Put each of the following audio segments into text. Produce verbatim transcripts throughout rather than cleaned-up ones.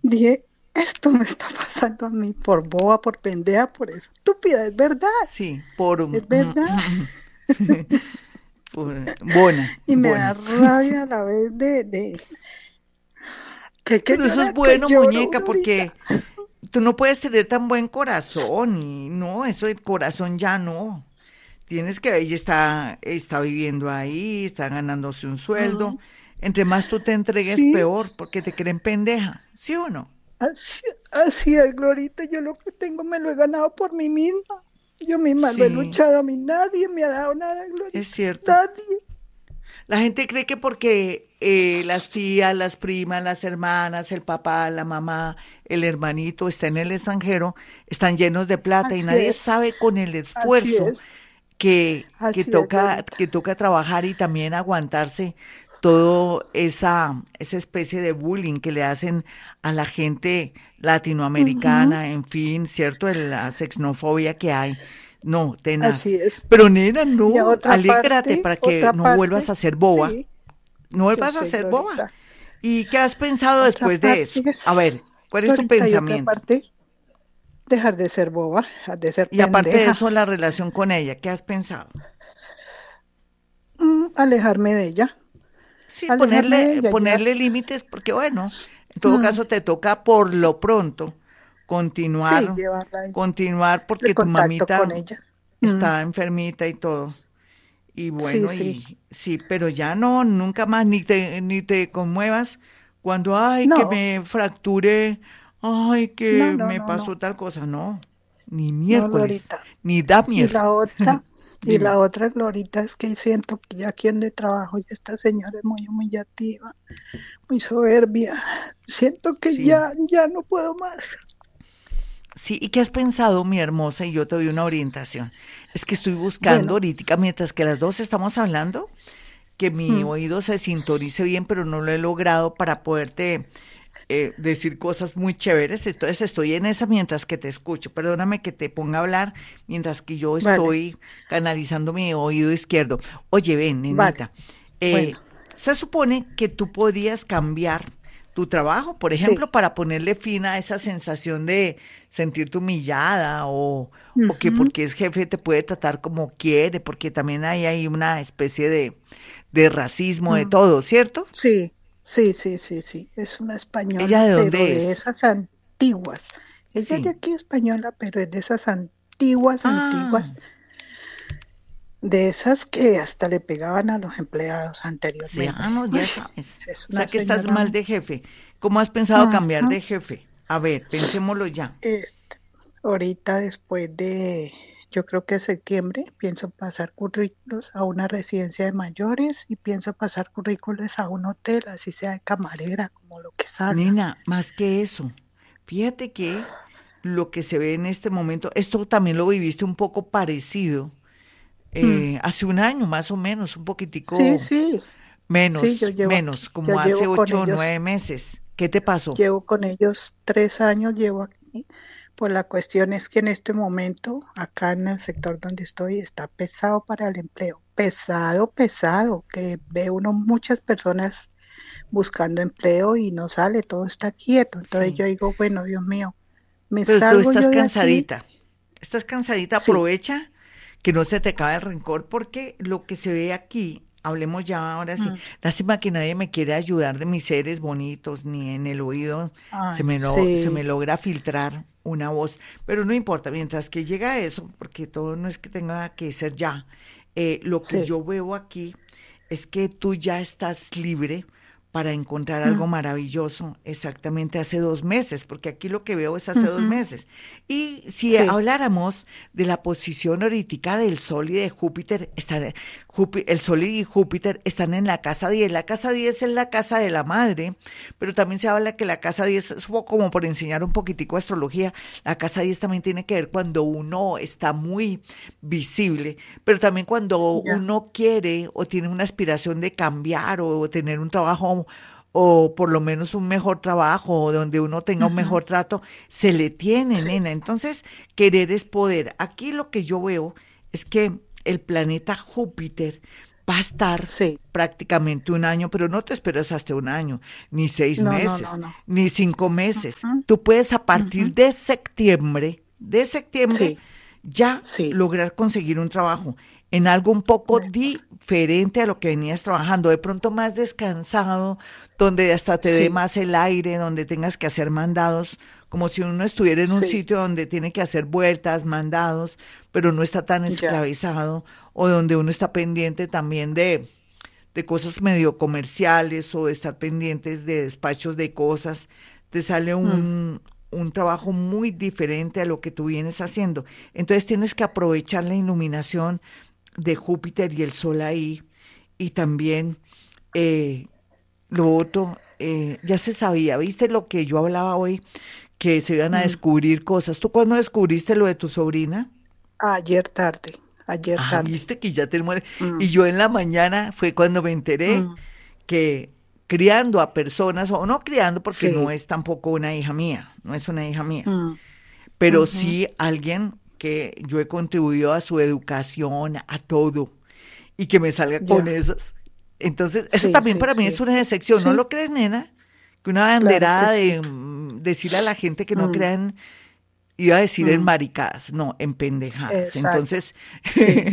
dije, esto me está pasando a mí por boba, por pendeja, por estúpida, es verdad, Sí, por, es verdad. por Bona, Y me da Bona. rabia a la vez de, de que, que Pero eso es llorar, que bueno, lloro muñeca, ahorita. porque tú no puedes tener tan buen corazón y no, eso de corazón ya no. Tienes que, ella está, está viviendo ahí, está ganándose un sueldo. Mm, Entre más tú te entregues, sí, peor, porque te creen pendeja, ¿sí o no? así, así es, Glorita. Yo lo que tengo me lo he ganado por mí misma. Yo misma lo he Sí, luchado. A mí nadie me ha dado nada, es Glorita. cierto. Nadie. La gente cree que porque eh, las tías, las primas, las hermanas, el papá, la mamá, el hermanito está en el extranjero, están llenos de plata y Así nadie es, sabe con el así esfuerzo es, que, que así es, toca, Glorita. que toca trabajar y también aguantarse todo esa, esa especie de bullying que le hacen a la gente Ujú, latinoamericana, en fin, ¿cierto? La xenofobia que hay. No, tenaz. así es. Pero nena, Y a no, otra alégrate parte, para que otra no vuelvas parte, a ser boba. sí, No yo vuelvas a sé, ser boba. Glorita. ¿Y qué has pensado Otra después de parte eso? es, A ver, ¿cuál es tu Glorita, y otra pensamiento? parte, dejar de ser boba, dejar de ser Y aparte de pendeja, eso, la relación con ella, ¿qué has pensado? mm, alejarme de ella, Sí, alejarme de ponerle, ella ya. ponerle límites, porque bueno, en todo Mm, caso te toca por lo pronto sí, continuar, llevarla ahí, continuar el porque tu contacto con mamita ella. Mm, está enfermita y todo. Y sí, bueno, sí. y sí, pero ya no, nunca más ni te, ni te conmuevas cuando, ay, que No, me fracturé, ay, no, que no, me no, no, pasó tal cosa, no, ni no, miércoles, Glorita. ni Y Damier. la otra, y Dime. la otra, Glorita, es que siento que ya aquí donde trabajo, ya esta señora es muy humillativa, muy soberbia. Siento que Sí. ya, ya no puedo más. Sí, ¿y qué has pensado, mi hermosa? Y yo te doy una orientación. Es que estoy buscando Bueno, ahorita, mientras que las dos estamos hablando, que mi mm, oído se sintonice bien, pero no lo he logrado para poderte eh, decir cosas muy chéveres. Entonces estoy en esa mientras que te escucho. Perdóname que te ponga a hablar mientras que yo vale, estoy canalizando mi oído izquierdo. Oye, ven, vale, nenita, bueno, eh, se supone que tú podías cambiar tu trabajo, por ejemplo, sí. para ponerle fin a esa sensación de sentirte humillada o, o que Ujú, porque es jefe te puede tratar como quiere, porque también hay ahí una especie de, de racismo de mm, todo, ¿cierto? sí, sí, sí, sí, sí. Es una ¿Ella española, de pero dónde de es? esas antiguas. Ella es de Sí. aquí española, pero es de esas antiguas, Ah, antiguas, de esas que hasta le pegaban a los empleados sí, anteriormente. ah, no, Ay, ya sabes. es O sea una que estás señora. mal de jefe. ¿Cómo has pensado cambiar Ujú. de jefe? A ver, pensémoslo ya. Este, ahorita después de, yo creo que septiembre, pienso pasar currículos a una residencia de mayores y pienso pasar currículos a un hotel, así sea de camarera, como lo que salga. Nena, más que eso, fíjate que lo que se ve en este momento, esto también lo viviste un poco parecido, Mm, eh, hace un año más o menos, un sí, poquitico sí, sí, yo menos, llevo menos, aquí, yo como hace llevo con ocho o ellos, nueve meses. ¿Qué te pasó? llevo con ellos tres años, llevo aquí. Pues la cuestión es que en este momento, acá en el sector donde estoy, está pesado para el empleo, pesado, pesado, que ve uno muchas personas buscando empleo y no sale, todo está quieto. Entonces Sí, yo digo, bueno, Dios mío, me pero tú salgo estás yo de aquí. cansadita. Estás cansadita, Sí, aprovecha que no se te acabe el rencor, porque lo que se ve aquí, hablemos ya ahora sí, mm, lástima que nadie me quiere ayudar de mis seres bonitos, ni en el oído se ay, me, lo, se me sí, logra filtrar una voz, pero no importa, mientras que llega eso, porque todo no es que tenga que ser ya, eh, lo que sí, yo veo aquí es que tú ya estás libre para encontrar algo mm, maravilloso exactamente hace dos meses, porque aquí lo que veo es hace dos ujú, meses. Y si sí, habláramos de la posición ahorita del Sol y de Júpiter, están, Júpi- el Sol y Júpiter están en la casa diez. La casa diez es la casa de la madre, pero también se habla que la casa diez es como por enseñar un poquitico de astrología. La casa diez también tiene que ver cuando uno está muy visible, pero también cuando ya, uno quiere o tiene una aspiración de cambiar o tener un trabajo o por lo menos un mejor trabajo o donde uno tenga un ujú, mejor trato, se le tiene, sí, nena. Entonces, querer es poder. Aquí lo que yo veo es que el planeta Júpiter va a estar Sí. prácticamente un año, pero no te esperas hasta un año, ni seis No, no, no, meses, no. ni cinco meses. Ujú, Tú puedes a partir ujú. de septiembre, de septiembre, Sí, ya sí. lograr conseguir un trabajo en algo un poco Mejor. diferente a lo que venías trabajando, de pronto más descansado, donde hasta te dé Sí, más el aire, donde tengas que hacer mandados, como si uno estuviera en un sí, sitio donde tiene que hacer vueltas, mandados, pero no está tan ya. esclavizado, o donde uno está pendiente también de, de cosas medio comerciales o de estar pendientes de despachos de cosas, te sale Mm, un, un trabajo muy diferente a lo que tú vienes haciendo. Entonces tienes que aprovechar la iluminación de Júpiter y el Sol ahí, y también eh, lo otro, eh, ya se sabía, ¿viste lo que yo hablaba hoy? Que se iban a mm. descubrir cosas. ¿Tú cuándo descubriste lo de tu sobrina? Ayer tarde, ayer Ah, tarde. viste que ya te muere. Mm, Y yo en la mañana fue cuando me enteré mm. que criando a personas, o no criando porque no Sí. es tampoco una hija mía, no es una hija mía, Mm, pero ujú, sí alguien que yo he contribuido a su educación, a todo, y que me salga con ya. esas. Entonces, eso Sí, también sí, para mí es sí. una decepción, ¿no Sí, lo crees, nena? Que una claro que banderada sí. de mm, decirle a la gente que no Mm, crean, iba a decir en mm. maricadas, no, en pendejadas. Exacto. Entonces, Sí,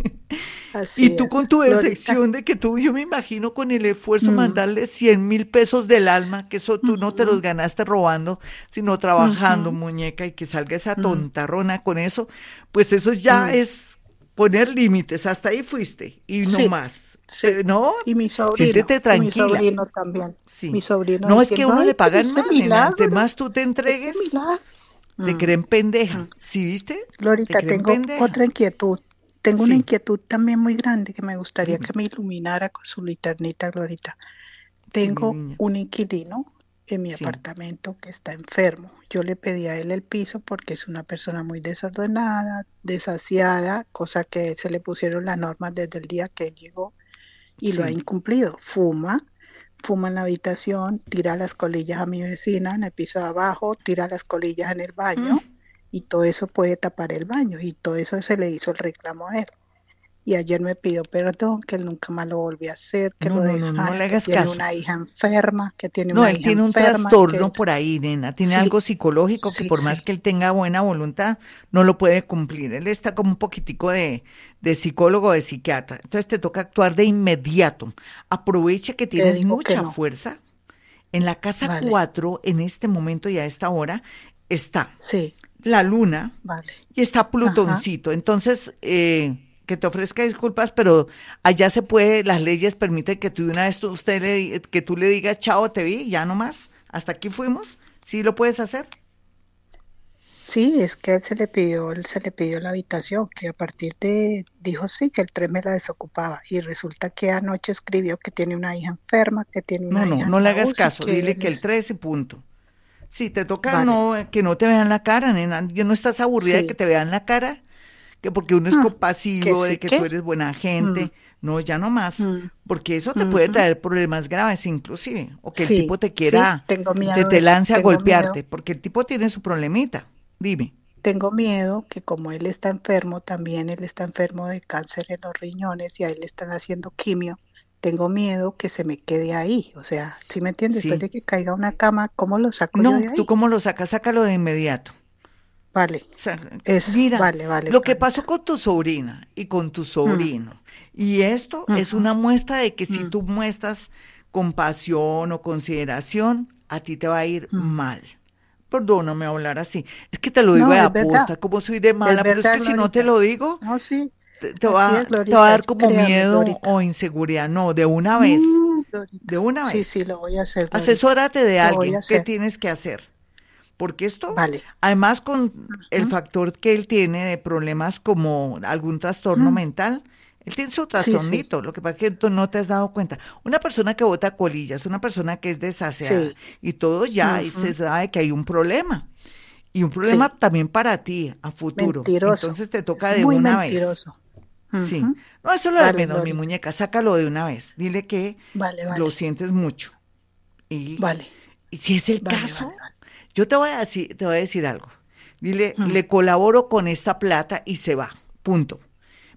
y así tú es. con tu Glorita. decepción de que tú, yo me imagino con el esfuerzo Mm, mandarle cien mil pesos del alma, que eso tú no te los ujú, ganaste robando, sino trabajando, ujú, muñeca, y que salga esa mm, tontarrona con eso, pues eso ya mm. es poner límites, hasta ahí fuiste, y no Sí, más. sí. Pero no, Y mi sobrino, siéntete y mi tranquila, sobrino también. Mi sí. sobrino No es que a diciendo, uno ay, le pero pagan ese más, nena, entre milagro, más tú te ese entregues, milagro. te Mm, creen pendeja, mm. ¿sí viste? Te Glorita, creen tengo pendeja, otra inquietud. Tengo una sí, inquietud también muy grande que me gustaría dime, que me iluminara con su linternita, Glorita. sí, mi Tengo niña, un inquilino en mi sí. apartamento que está enfermo. Yo le pedí a él el piso porque es una persona muy desordenada, desasiada, cosa que se le pusieron las normas desde el día que él llegó y lo ha Sí. incumplido. Fuma, fuma en la habitación, tira las colillas a mi vecina en el piso de abajo, tira las colillas en el Mm. baño y todo eso puede tapar el baño y todo eso se le hizo el reclamo a él. Y ayer me pidió perdón, que él nunca más lo volvió a hacer, que No, lo no, no, no dejara, le que hagas tiene caso. una hija enferma, que tiene No, una él hija tiene un enferma, que trastorno por ahí, nena. Tiene sí, algo psicológico que sí, por más sí, que él tenga buena voluntad, no lo puede cumplir. Él está como un poquitico de, de psicólogo, de psiquiatra. Entonces te toca actuar de inmediato. Aprovecha que le tienes digo que mucha no. fuerza. En la casa Vale, cuatro, en este momento y a esta hora, está sí, la luna vale. y está Ajá. Plutoncito. Entonces, eh, que te ofrezca disculpas, pero allá se puede, las leyes permiten que tú de una vez tú, usted le, di- que tú le digas, chao, te vi, ya no más, hasta aquí fuimos. ¿Sí lo puedes hacer? Sí, es que él se le pidió, él se le pidió la habitación, que a partir de, dijo sí, que el tren me la desocupaba. Y resulta que anoche escribió que tiene una hija enferma, que tiene No, una no, hija no en le la hagas U C I, caso, que dile él que el es, tres y punto. Sí, te toca vale, no, que no te vean la cara, nena. Ya no estás aburrida de que sí, te vean la cara, que porque uno es mm, que compasivo, de sí que tú que, eres buena mm, gente. No, ya no más, mm, porque eso te puede ujú. traer problemas graves inclusive, o que el tipo Sí, te sí, quiera, tengo se miedo de te eso, lance a tengo miedo, golpearte, porque el tipo tiene su problemita. Dime. tengo miedo que como él está enfermo, también él está enfermo de cáncer en los riñones y a él le están haciendo quimio, tengo miedo que se me quede ahí, o sea, ¿sí me entiendes? Después Sí. de que caiga a una cama, ¿cómo lo saco yo No, de tú ahí? cómo lo sacas, sácalo de inmediato. Vale, O sea, eso, mira, vale, vale, lo que pasó Clarita. con tu sobrina y con tu Mm, sobrino, y esto es ujú, una muestra de que si mm, tú muestras compasión o consideración, a ti te va a ir mm. mal. Perdóname hablar así. Es que te lo digo No, de es verdad, aposta, como soy de es mala, pero es verdad, que si no te Glorita. lo digo, No, sí, te, te así va, es, te va a Glorita, dar como créame, miedo o Glorita. inseguridad. No, de una vez, Mm, de Glorita. una Sí, sí, vez. lo voy a hacer, Glorita. Asesórate de Lo voy a alguien. ¿Qué hacer. tienes que hacer? Porque esto, Vale. además con el Ujú, factor que él tiene de problemas como algún trastorno mm, mental, él tiene su sí, sí, trastornito, lo que pasa es que tú no te has dado cuenta. Una persona que bota colillas, una persona que es desaseada sí. y todo ya y se Ujú, sabe que hay un problema. Y un problema sí. también para ti a futuro. Mentiroso. Entonces te toca Es de muy una vez. mentiroso. Sí. Ujú, No, eso es lo de vale, menos, mi Glorita. muñeca, sácalo de una vez. Dile que Vale, lo vale. sientes mucho. Y, Vale, y si es el vale, vale, caso, vale. yo te voy a decir, te voy a decir algo. Dile, Mm, le colaboro con esta plata y se va. Punto.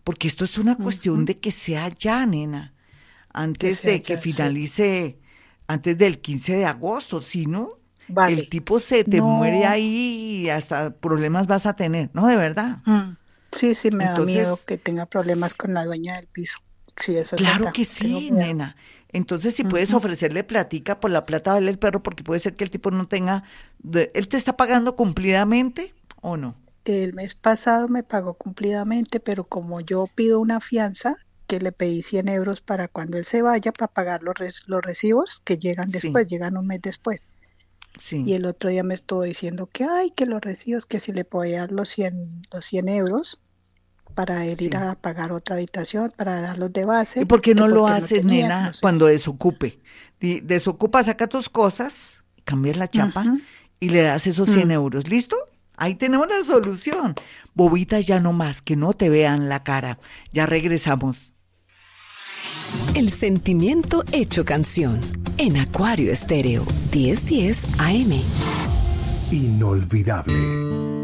porque esto es una cuestión Ujú. de que sea ya, nena, Que antes sea de que ya, sí. finalice, antes del quince de agosto, si no, el Vale. tipo se te muere No. ahí y hasta problemas vas a tener, ¿no? De verdad. mm, Sí, sí, me da miedo Entonces, que tenga problemas s- con la dueña del piso. Sí, eso es claro verdad. que Tengo sí, miedo. nena. Entonces, si puedes Ujú. ofrecerle platica por la plata, dale el perro, porque puede ser que el tipo no tenga, de- ¿él te está pagando cumplidamente o no? El mes pasado me pagó cumplidamente, pero como yo pido una fianza, que le pedí cien euros para cuando él se vaya, para pagar los, res- los recibos que llegan Sí, después, llegan un mes después. sí, Y el otro día me estuvo diciendo que, ay, que los recibos, que si le podía dar los cien, los cien euros para él ir sí. a pagar otra habitación, para darlos de ¿Y base, por qué que no lo porque no haces, tenía, que no nena, sé cuando qué. desocupe? Di- Desocupa, saca tus cosas, cambias la chapa Ujú. y le das esos cien Mm. euros. ¿Listo? Ahí tenemos la solución. Bobitas ya no más, que no te vean la cara. Ya regresamos. El sentimiento hecho canción. En Acuario Estéreo, diez diez A M. Inolvidable.